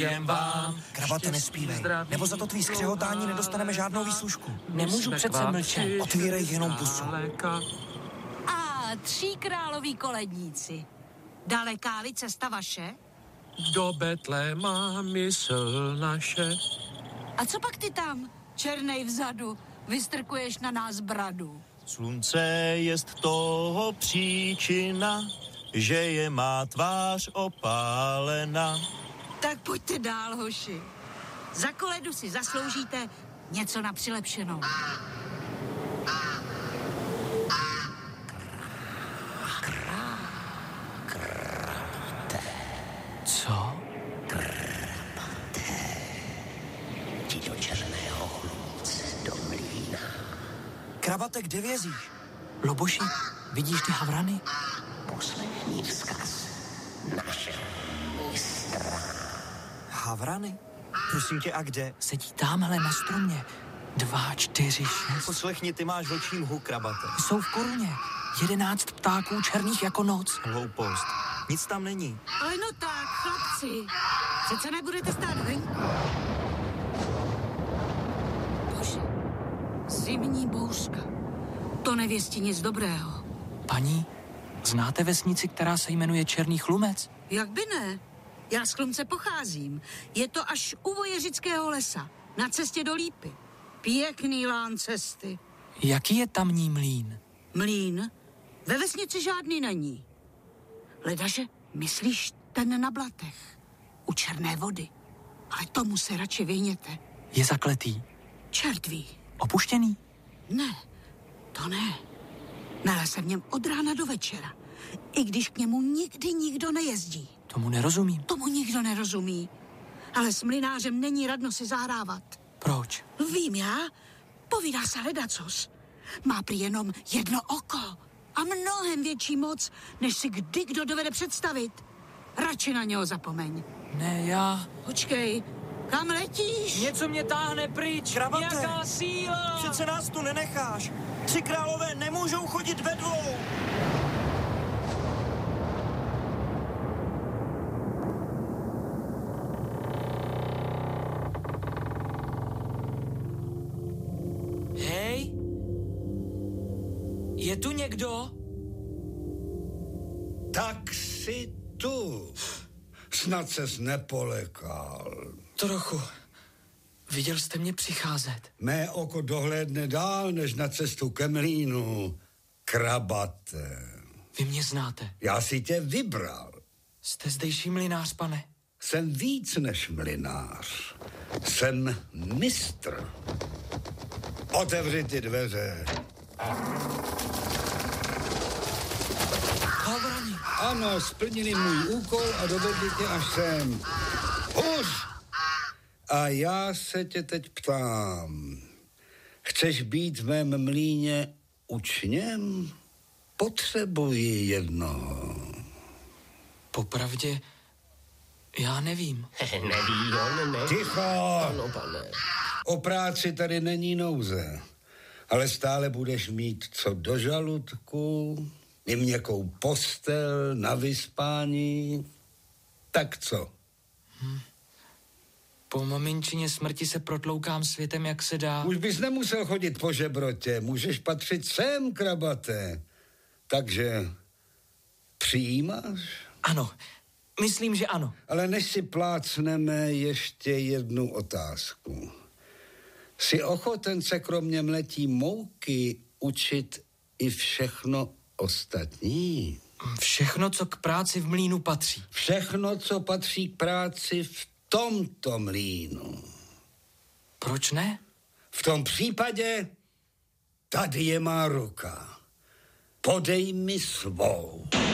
děkujem vám. Krabate, nespívej, nebo za to tvý skřehotání nedostaneme žádnou výslužku. Nemůžu přece mlčet. Otvírej jenom pusu. A 3 královí koledníci. Daleká-li cesta vaše? Do Betléma mysl naše. A co pak ty tam, černej vzadu, vystrkuješ na nás bradu? Slunce jest toho příčina, že je má tvář opálena. Tak pojďte dál, hoši. Za koledu si zasloužíte něco na přilepšenou. Co? Ti do černého chlůvce, do mlýna. Krabate, kde vězíš? Loboši, vidíš ty havrany? Poslechni vzkaz našeho mistra. Havrany? Prosím tě, a kde? Sedí támhle na stromě. 2, 4, 6. Poslechni, ty máš v očím huk, Krabate. Jsou v koruně. 11 ptáků černých jako noc. Hloupost. Nic tam není. Ale no tak, chlapci, přece nebudete stát venku. Bože, zimní bouřka. To nevěstí nic dobrého. Paní, znáte vesnici, která se jmenuje Černý Chlumec? Jak by ne? Já z Chlumce pocházím. Je to až u Vojeřického lesa, na cestě do Lípy. Pěkný lán cesty. Jaký je tamní mlýn? Mlýn? Ve vesnici žádný není. Ledaže, myslíš ten na Blatech, u Černé vody. Ale tomu se radši vyhněte. Je zakletý. Čert ví. Opuštěný? Ne, to ne. Mele se v něm od rána do večera. I když k němu nikdy nikdo nejezdí. Tomu nerozumím. Tomu nikdo nerozumí. Ale s mlynářem není radno si zahrávat. Proč? Vím já, povídá se ledacos. Má prý jenom jedno oko a mnohem větší moc, než si kdo dovede představit. Radši na něho zapomeň. Ne, já... Počkej, kam letíš? Něco mě táhne pryč. Krabate! Nějaká síla! Přece nás tu nenecháš. 3 králové nemůžou chodit ve 2. Hej! Je tu někdo? Tak si tu. Snad ses nepolekal. Trochu. Viděl jste mě přicházet. Mé oko dohlédne dál, než na cestu ke mlýnu. Krabate. Vy mě znáte. Já si tě vybral. Jste zdejší mlynář, pane? Jsem víc než mlynář. Jsem mistr. Otevři ty dveře. Havrani. Ano, splnili můj úkol a dovedli tě až sem. Už! A já se tě teď ptám. Chceš být v mém mlýně učněm? Potřebuji jednoho. Popravdě, já nevím. Neví on, ne? Ticho! Ano, pane. O práci tady není nouze, ale stále budeš mít co do žaludku, i měkkou postel na vyspání. Tak co? Po maminčině smrti se protloukám světem, jak se dá. Už bys nemusel chodit po žebrotě, můžeš patřit sem, Krabate. Takže přijímáš? Ano, myslím, že ano. Ale než si plácneme, ještě jednu otázku. Jsi ochoten se kromě mletí mouky učit i všechno ostatní? Všechno, co k práci v mlýnu patří. Všechno, co patří k práci v tomto mlýnu. Proč ne? V tom případě tady je má ruka. Podej mi svou.